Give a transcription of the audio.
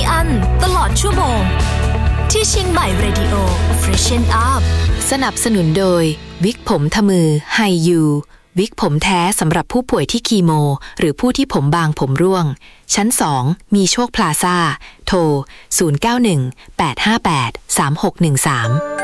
อันตลอดชั่วโมงที่เชียงใหม่ Radio Freshen Up สนับสนุนโดยวิกผมทมือไฮยูวิกผมแท้สำหรับผู้ป่วยที่คีโมหรือผู้ที่ผมบางผมร่วงชั้น2มีโชคพลาซ่าโทร0918583613